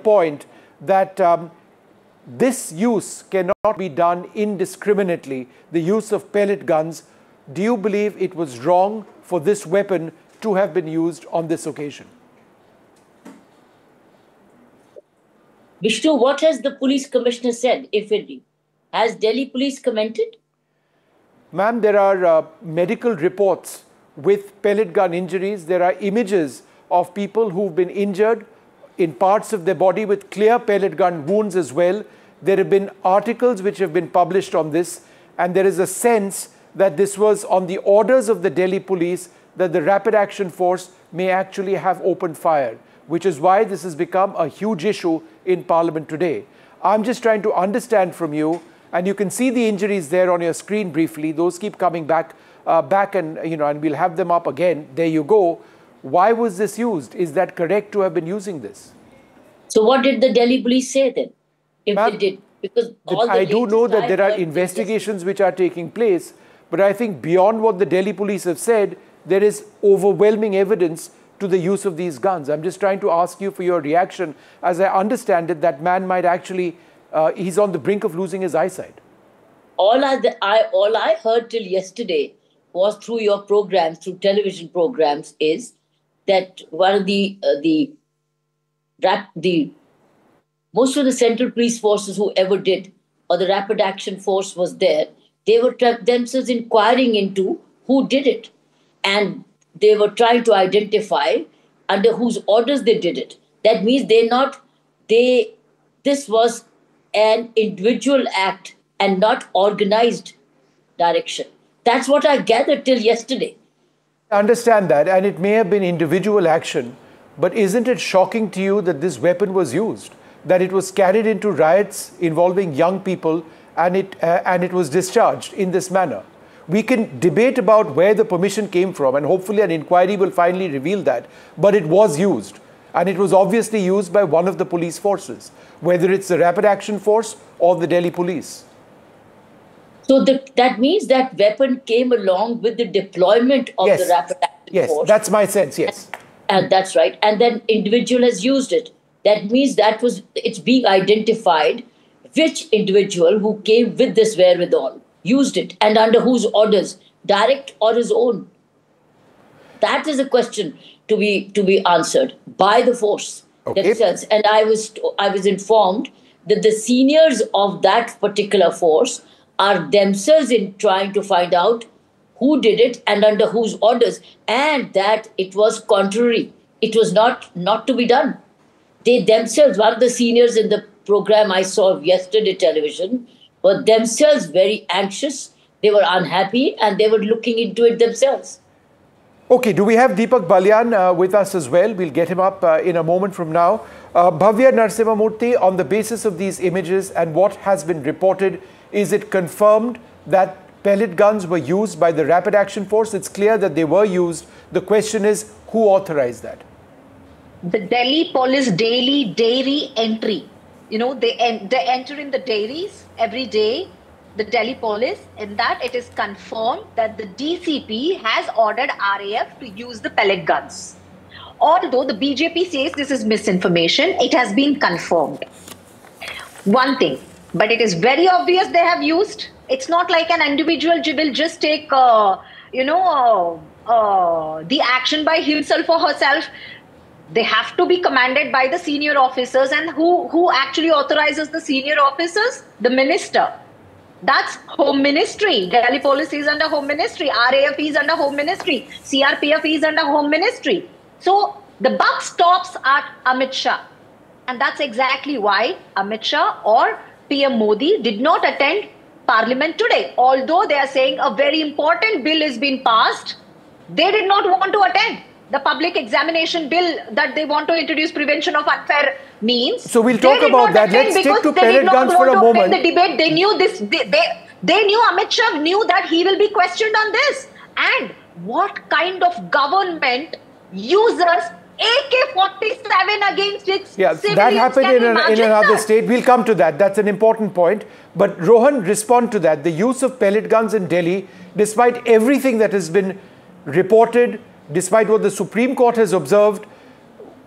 point that this use cannot be done indiscriminately, the use of pellet guns. Do you believe it was wrong for this weapon to have been used on this occasion? Vishnu, what has the police commissioner said, if any? Has Delhi police commented? Ma'am, there are medical reports with pellet gun injuries. There are images of people who've been injured in parts of their body with clear pellet gun wounds as well. There have been articles which have been published on this, and there is a sense that this was on the orders of the Delhi police that the Rapid Action Force may actually have opened fire, which is why this has become a huge issue in Parliament today. I'm just trying to understand from you, and you can see the injuries there on your screen briefly. Those keep coming back, and and we'll have them up again. There you go. Why was this used? Is that correct to have been using this? So what did the Delhi police say then, if they did? Because I do know that there are investigations which are taking place, but I think beyond what the Delhi police have said, there is overwhelming evidence to the use of these guns. I'm just trying to ask you for your reaction. As I understand it, that man might actually, he's on the brink of losing his eyesight. All I heard till yesterday was through your programs, through television programs, is that one of most of the Central Police Forces who ever did, or the Rapid Action Force was there, they were themselves inquiring into who did it. And they were trying to identify under whose orders they did it. That means this was an individual act and not organized direction. That's what I gathered till yesterday. I understand that, and it may have been individual action, but isn't it shocking to you that this weapon was used, that it was carried into riots involving young people, and it was discharged in this manner? We can debate about where the permission came from, and hopefully an inquiry will finally reveal that, but it was used, and it was obviously used by one of the police forces, whether it's the Rapid Action Force or the Delhi police. So that means that weapon came along with the deployment of the Rapid Action Force. Yes, that's my sense, yes. And that's right. And then individual has used it. That means it's being identified which individual who came with this wherewithal used it, and under whose orders, direct or his own. That is a question to be answered by the force themselves. And I was informed that the seniors of that particular force are themselves in trying to find out who did it and under whose orders, and that it was contrary. It was not to be done. They themselves, one of the seniors in the program I saw yesterday television, were themselves very anxious, they were unhappy, and they were looking into it themselves. Okay, do we have Deepak Balyan with us as well? We'll get him up in a moment from now. Bhavya Narasimhamurthy, on the basis of these images and what has been reported, is it confirmed that pellet guns were used by the Rapid Action Force? It's clear that they were used. The question is, who authorized that? The Delhi police daily dairy entry. They enter in the dairies every day, the Delhi police, in that it is confirmed that the DCP has ordered RAF to use the pellet guns. Although the BJP says this is misinformation, it has been confirmed. One thing, but it is very obvious they have used. It's not like an individual will just take, the action by himself or herself. They have to be commanded by the senior officers, and who actually authorizes the senior officers? The minister. That's Home Ministry. Delhi Police is under Home Ministry. RAF is under Home Ministry. CRPF is under Home Ministry. So the buck stops at Amit Shah. And that's exactly why Amit Shah or PM Modi did not attend Parliament today. Although they are saying a very important bill is being passed, they did not want to attend. The public examination bill that they want to introduce, prevention of unfair means. So we'll talk about that. Let's stick to pellet guns for a moment. The debate, they knew this. They knew Amit Shah knew that he will be questioned on this. And what kind of government uses AK-47 against its civilians? That happened in another state. We'll come to that. That's an important point. But Rohan, respond to that. The use of pellet guns in Delhi, despite everything that has been reported, despite what the Supreme Court has observed,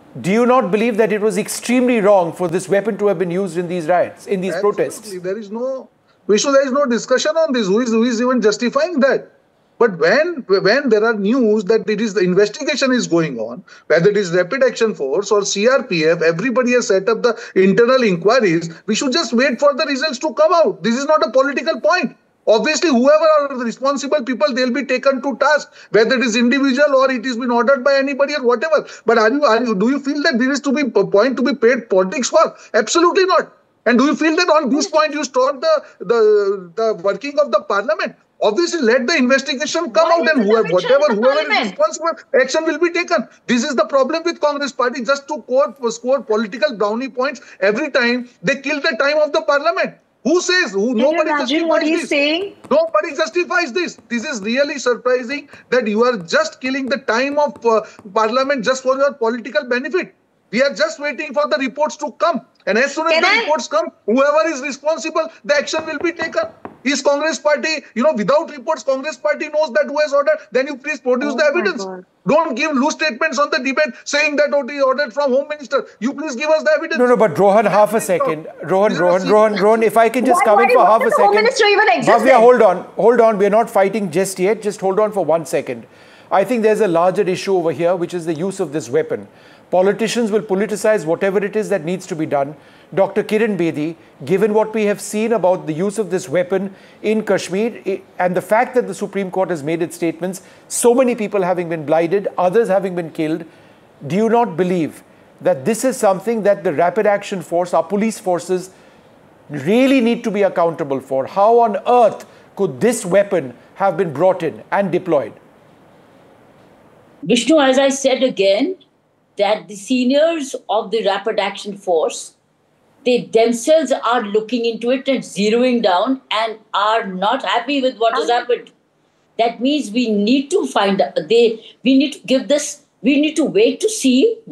Do you not believe that it was extremely wrong for this weapon to have been used in these riots, in these protests? There is no discussion on this. Who is even justifying that? But when there are news that it is the investigation is going on, whether it is Rapid Action Force or CRPF, everybody has set up the internal inquiries. We should just wait for the results to come out. This is not a political point. Obviously, whoever are the responsible people, they'll be taken to task, whether it is individual or it has been ordered by anybody or whatever. But do you feel that there is to be a point to be paid politics for? Absolutely not. And do you feel that on this point you stop the working of the parliament? Obviously, let the investigation come out, and whoever is responsible, action will be taken. This is the problem with Congress party, just to score political brownie points every time they kill the time of the parliament. Who says? Nobody justifies what he's this. saying? Nobody justifies this. This is really surprising that you are just killing the time of parliament just for your political benefit. We are just waiting for the reports to come. And as soon as the reports come, whoever is responsible, the action will be taken. Is Congress party, without reports, Congress party knows that who has ordered, then you please produce the evidence. Don't give loose statements on the debate saying that OT ordered from Home Minister. You please give us the evidence. No, but Rohan, half a second. Rohan, if I can just come in for half a second. Home Minister even exist? Bhavya, hold on. We're not fighting just yet. Just hold on for 1 second. I think there's a larger issue over here, which is the use of this weapon. Politicians will politicize whatever it is that needs to be done. Dr. Kiran Bedi, given what we have seen about the use of this weapon in Kashmir and the fact that the Supreme Court has made its statements, so many people having been blinded, others having been killed, do you not believe that this is something that the Rapid Action Force, our police forces, really need to be accountable for? How on earth could this weapon have been brought in and deployed? Vishnu, as I said again, that the seniors of the Rapid Action Force, they themselves are looking into it and zeroing down and are not happy with what has happened. That means we need to we need to wait to see